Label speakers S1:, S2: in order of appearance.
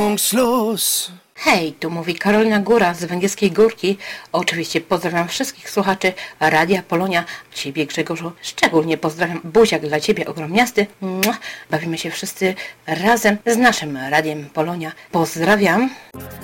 S1: Ahnungslos.
S2: Hej, tu mówi Karolina Góra z Węgierskiej Górki. Oczywiście pozdrawiam wszystkich słuchaczy Radia Polonia. Ciebie, Grzegorzu, szczególnie pozdrawiam. Buziak dla Ciebie ogromniasty. Bawimy się wszyscy razem z naszym Radiem Polonia. Pozdrawiam.